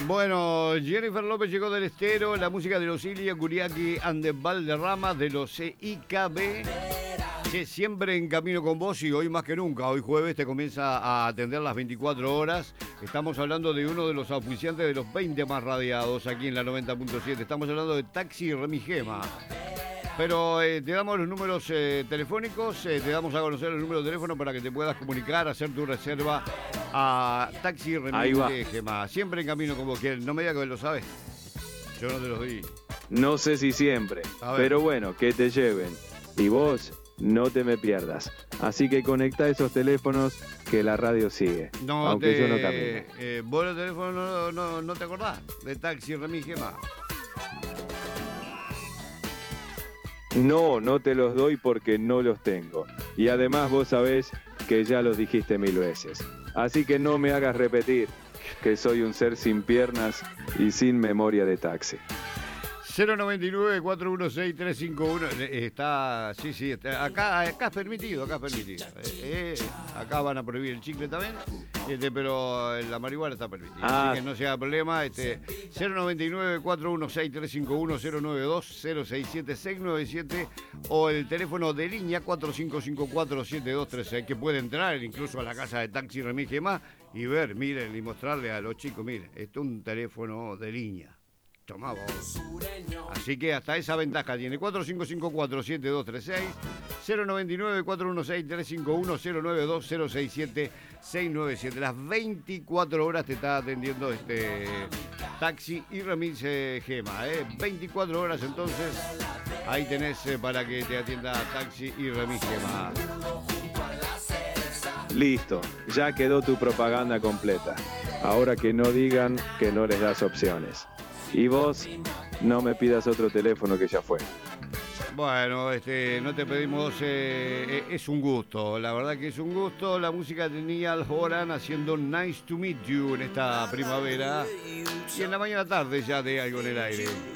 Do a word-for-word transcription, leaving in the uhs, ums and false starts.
Bueno, Jennifer López llegó del Estero, la música de los Ilia, Curiaki and the Valderrama de los C I K B. Que siempre en camino con vos y hoy más que nunca, hoy jueves te comienza a atender las veinticuatro horas. Estamos hablando de uno de los auspiciantes de los veinte más radiados aquí en la noventa punto siete. Estamos hablando de Taxi Remigema. Pero eh, te damos los números eh, telefónicos, eh, te damos a conocer el número de teléfono para que te puedas comunicar, hacer tu reserva a Taxi Remigema. Siempre en camino con vos. No me digas que lo sabes. Yo no te los di. No sé si siempre, pero bueno, que te lleven. Y vos no te me pierdas. Así que conecta esos teléfonos que la radio sigue. No aunque te, yo no camine. Eh, vos el teléfono no, no, no te acordás de Taxi Remigema. No, no te los doy porque no los tengo. Y además vos sabés que ya los dijiste mil veces. Así que no me hagas repetir que soy un ser sin piernas y sin memoria de taxi. cero noventa y nueve, cuatro uno seis, tres cinco uno. Está, sí, sí, está, acá, acá es permitido, acá es permitido. Eh, eh, acá van a prohibir el chicle también, este, pero la marihuana está permitida. Ah. Así que no se haga problema. Este, cero noventa y nueve, cuatro uno seis, tres cinco uno, cero nueve dos, cero seis siete, seis nueve siete o el teléfono de línea cuatro cinco cinco cuatro, siete dos tres seis, que puede entrar incluso a la casa de Taxi Remigema y ver, miren, y mostrarle a los chicos, miren, esto es un teléfono de línea. Tomá vos. Así que hasta esa ventaja tiene. cuatro cinco cinco cuatro, siete dos tres seis, cero noventa y nueve, cuatro uno seis, tres cinco uno, cero nueve dos, cero seis siete, seis nueve siete. Las veinticuatro horas te está atendiendo este Taxi y Remigema, ¿eh? veinticuatro horas entonces. Ahí tenés eh, para que te atienda Taxi y Remigema. Listo, ya quedó tu propaganda completa. Ahora que no digan que no les das opciones. Y vos, no me pidas otro teléfono que ya fue. Bueno, este, no te pedimos, eh, es un gusto, la verdad que es un gusto. La música de Niall Horan haciendo Nice to Meet You en esta primavera. Y en la mañana tarde ya de Algo en el Aire.